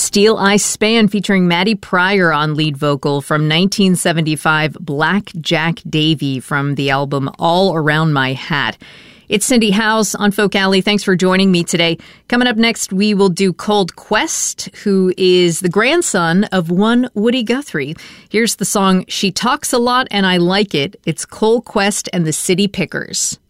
Steel Eye Span featuring Maddie Pryor on lead vocal from 1975, Black Jack Davy from the album All Around My Hat. It's Cindy House on Folk Alley. Thanks for joining me today. Coming up next, we will do Cold Quest, who is the grandson of one Woody Guthrie. Here's the song She Talks a Lot and I Like It. It's Cold Quest and the City Pickers.